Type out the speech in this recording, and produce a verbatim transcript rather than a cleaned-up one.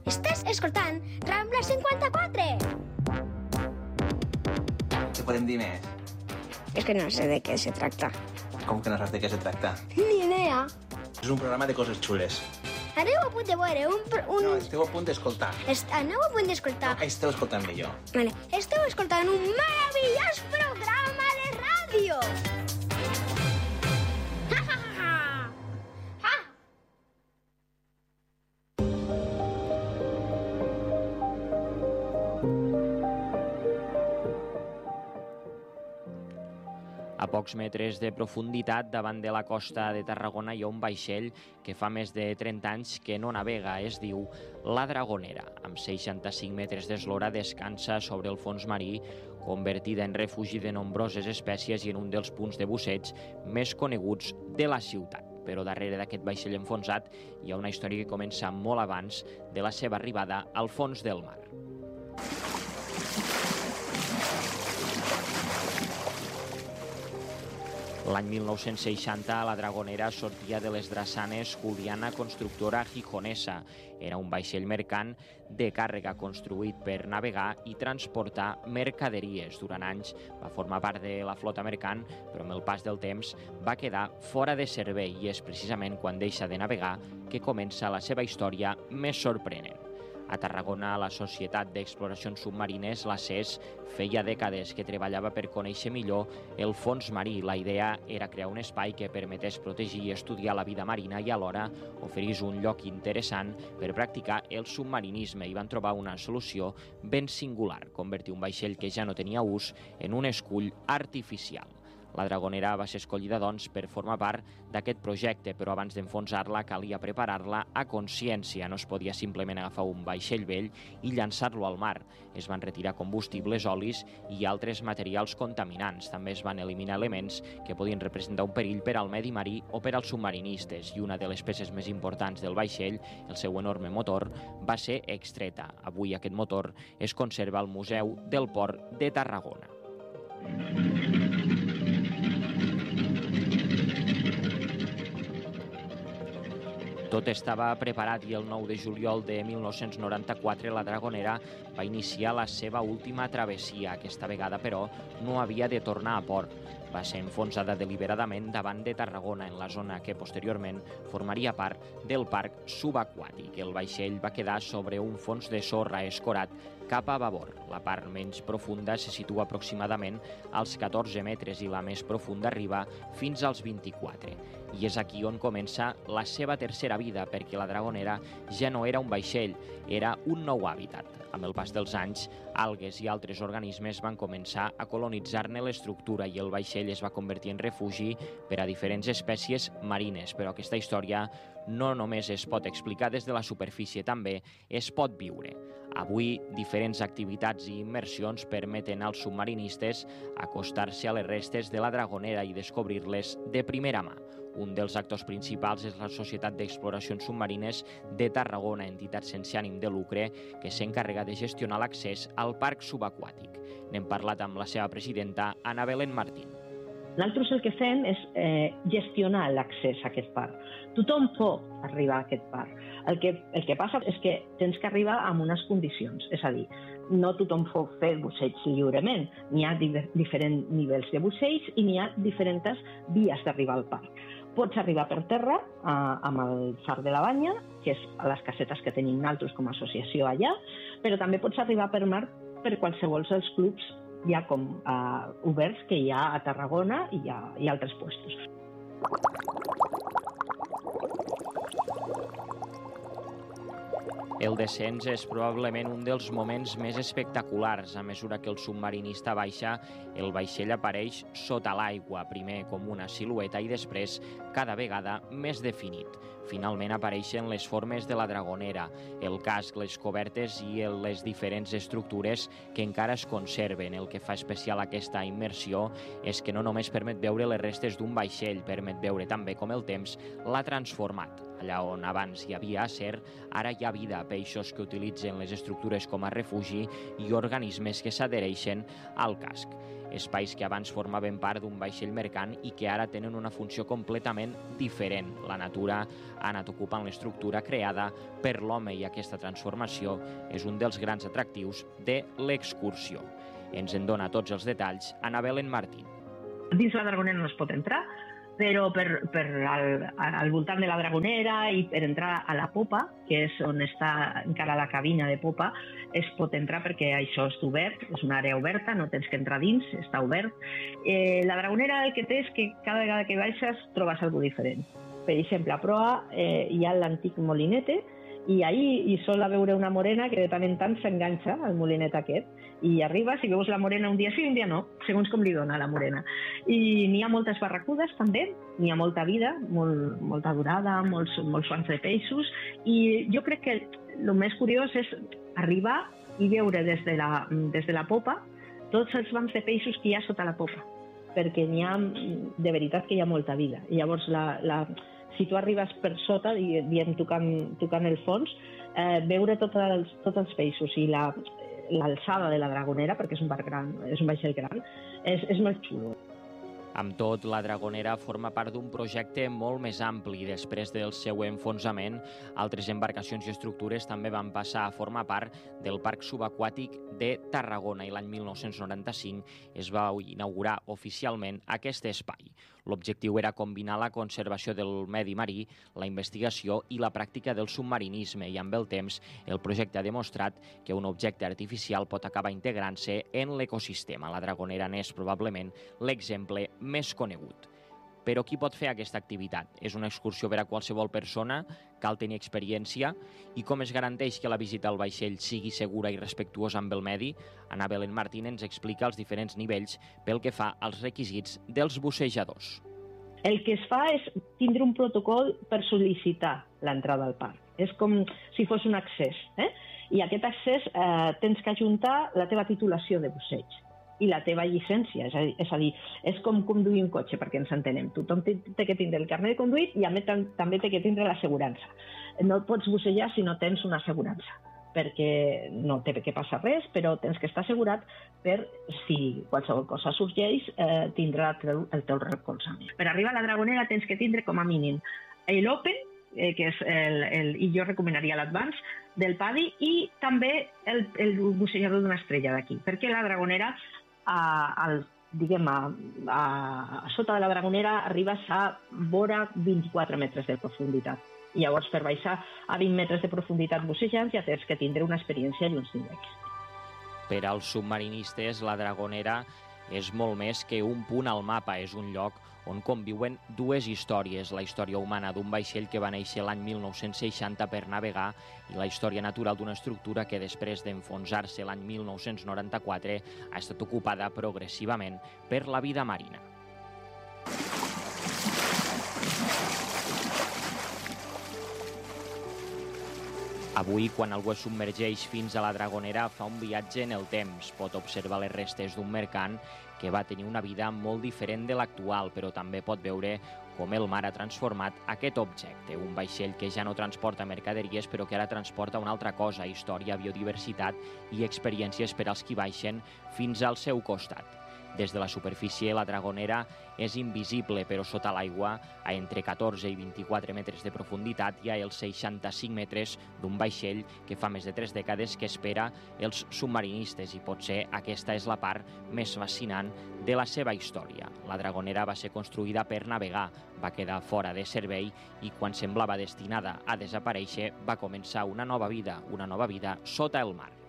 Estàs escoltant Rambla cinquanta-quatre! Què podem dir més? És que no sé de què se tracta. Com que no saps de què se tracta? Ni idea. És un programa de coses xules. Aneu a punt de veure un... un... No, esteu a punt d'escoltar. Est... Aneu a punt d'escoltar. No, esteu escoltant millor. Vale. Esteu escoltant un meravellós programa de ràdio. Ha, ha, ha, ha. Ha. A pocs metres de profunditat davant de la costa de Tarragona hi ha un vaixell que fa més de trenta anys que no navega, es diu La Dragonera. Amb seixanta-cinc metres d'eslora descansa sobre el fons marí, convertida en refugi de nombroses espècies i en un dels punts de busseig més coneguts de la ciutat. Però darrere d'aquest vaixell enfonsat hi ha una història que comença molt abans de la seva arribada al fons del mar. L'any mil nou-cents seixanta, la Dragonera sortia de les drassanes Juliana Constructora Gijonesa. Era un vaixell mercant de càrrega construït per navegar i transportar mercaderies. Durant anys va formar part de la flota mercant, però amb el pas del temps va quedar fora de servei i és precisament quan deixa de navegar que comença la seva història més sorprenent. A Tarragona, la Societat d'Exploracions Submarines, la S E S, feia dècades que treballava per conèixer millor el fons marí. La idea era crear un espai que permetés protegir i estudiar la vida marina i alhora oferís un lloc interessant per practicar el submarinisme i van trobar una solució ben singular, convertir un vaixell que ja no tenia ús en un escull artificial. La Dragonera va ser escollida, doncs, per formar part d'aquest projecte, però abans d'enfonsar-la calia preparar-la a consciència. No es podia simplement agafar un vaixell vell i llançar-lo al mar. Es van retirar combustibles, olis i altres materials contaminants. També es van eliminar elements que podien representar un perill per al medi marí o per als submarinistes. I una de les peces més importants del vaixell, el seu enorme motor, va ser extreta. Avui aquest motor es conserva al Museu del Port de Tarragona. Tot estava preparat i el nou de juliol de mil nou-cents noranta-quatre la Dragonera va iniciar la seva última travessia. Aquesta vegada, però, no havia de tornar a port. Va ser enfonsada deliberadament davant de Tarragona, en la zona que posteriorment formaria part del parc subaquàtic. El vaixell va quedar sobre un fons de sorra escorat cap a babord. La part menys profunda se situa aproximadament als catorze metres i la més profunda arriba fins als vint-i-quatre. I és aquí on comença la seva tercera vida, perquè la Dragonera ja no era un vaixell, era un nou hàbitat. Amb el pas dels anys, algues i altres organismes van començar a colonitzar-ne l'estructura i el vaixell es va convertir en refugi per a diferents espècies marines. Però aquesta història no només es pot explicar des de la superfície, també es pot viure. Avui, diferents activitats i immersions permeten als submarinistes acostar-se a les restes de la Dragonera i descobrir-les de primera mà. Un dels actors principals és la Societat d'Exploracions Submarines de Tarragona, entitat sense ànim de lucre que s'encarrega de gestionar l'accés al parc subaquàtic. N'hem parlat amb la seva presidenta, Ana Belén Martín. Nosaltres el que fem és eh, gestionar l'accés a aquest parc. Tothom pot arribar a aquest parc. El que, el que passa és que tens que arribar amb unes condicions, és a dir, no tothom pot fer busseig lliurement. N'hi ha diferents nivells de busseig i n'hi ha diferents vies d'arribar al parc. Pots arribar per terra eh, amb el far de la Banya, que és a les casetes que tenim nosaltres com a associació allà, però també pots arribar per mar per qualsevol dels clubs ja com eh, oberts que hi ha a Tarragona i hi ha, hi ha altres puestos. El descens és probablement un dels moments més espectaculars. A mesura que el submarinista baixa, el vaixell apareix sota l'aigua, primer com una silueta i després cada vegada més definit. Finalment apareixen les formes de la Dragonera, el casc, les cobertes i les diferents estructures que encara es conserven. El que fa especial aquesta immersió és que no només permet veure les restes d'un vaixell, permet veure també com el temps l'ha transformat. Allà on abans hi havia acer, ara hi ha vida, peixos que utilitzen les estructures com a refugi i organismes que s'adhereixen al casc. espais que abans formaven part d'un vaixell mercant i que ara tenen una funció completament diferent. La natura ha anat ocupant l'estructura creada per l'home i aquesta transformació és un dels grans atractius de l'excursió. Ens en dona tots els detalls Ana Belén Martín. Dins la Dragonera no es pot entrar, però per, per al, al voltant de la Dragonera i per entrar a la popa, que és on està encara la cabina de popa, es pot entrar perquè això és obert, és una àrea oberta, no tens que entrar dins, està obert. Eh, la Dragonera el que té és que cada vegada que baixes trobes alguna diferent. Per exemple, a proa eh, hi ha l'antic molinete, i ahir hi sol veure una morena que de tant en tant s'enganxa al molinet aquest i arribes i veus la morena un dia sí i un dia no, segons com li dona la morena. I n'hi ha moltes barracudes també, n'hi ha molta vida, molt, molta durada, molts, molts fans de peixos, i jo crec que el més curiós és arribar i veure des de la, des de la popa tots els bancs de peixos que hi ha sota la popa, perquè n'hi ha, de veritat que hi ha molta vida. I llavors la, la si tu arribes per sota, dient, tocant, tocant el fons, eh, veure tots els, tots els peixos i la, l'alçada de la Dragonera, perquè és un bar gran, és un vaixell gran, és, és molt xulo. Amb tot, la Dragonera forma part d'un projecte molt més ampli. Després del seu enfonsament, altres embarcacions i estructures també van passar a formar part del Parc Subaquàtic de Tarragona i l'any mil nou-cents noranta-cinc es va inaugurar oficialment aquest espai. L'objectiu era combinar la conservació del medi marí, la investigació i la pràctica del submarinisme i amb el temps el projecte ha demostrat que un objecte artificial pot acabar integrant-se en l'ecosistema. La Dragonera n'és probablement l'exemple més conegut. Però qui pot fer aquesta activitat? És una excursió per a qualsevol persona, cal tenir experiència, i com es garanteix que la visita al vaixell sigui segura i respectuosa amb el medi? Ana Belén Martín ens explica els diferents nivells pel que fa als requisits dels bussejadors. El que es fa és tindre un protocol per sol·licitar l'entrada al parc. És com si fos un accés, eh? I aquest accés eh, tens que ajuntar la teva titulació de busseig i la teva llicència, és a dir, és, a dir, és com conduir un cotxe, perquè ens entenem. Tothom té, té que tindre el carnet de conduir i a més també té que tindre l'assegurança. No pots bussejar si no tens una assegurança, perquè no té que passar res, però tens que estar assegurat per si qualsevol cosa sorgeix, eh, tindrà el teu, el teu recolzament. Per arribar a la Dragonera tens que tindre com a mínim l'Open, eh, que és el, el, i jo recomanaria l'Advance, del P A D I, i també el, el bussejador d'una estrella d'aquí, perquè la Dragonera A, al, diguem, a, a, a sota de la Dragonera arribes a vora vint-i-quatre metres de profunditat. I llavors, per baixar a vint metres de profunditat bussejant, ja tens que tindre una experiència i uns nivells. Per als submarinistes, la Dragonera és molt més que un punt al mapa, és un lloc on conviuen dues històries, la història humana d'un vaixell que va néixer l'any mil nou-cents seixanta per navegar i la història natural d'una estructura que després d'enfonsar-se l'any mil nou-cents noranta-quatre ha estat ocupada progressivament per la vida marina. Avui, quan algú es submergeix fins a la Dragonera, fa un viatge en el temps. Pot observar les restes d'un mercant que va tenir una vida molt diferent de l'actual, però també pot veure com el mar ha transformat aquest objecte. Un vaixell que ja no transporta mercaderies, però que ara transporta una altra cosa, història, biodiversitat i experiències per als qui baixen fins al seu costat. Des de la superfície, la Dragonera és invisible, però sota l'aigua, a entre catorze i vint-i-quatre metres de profunditat, hi ha els seixanta-cinc metres d'un vaixell que fa més de tres dècades que espera els submarinistes i potser aquesta és la part més fascinant de la seva història. La Dragonera va ser construïda per navegar, va quedar fora de servei i quan semblava destinada a desaparèixer va començar una nova vida, una nova vida sota el mar.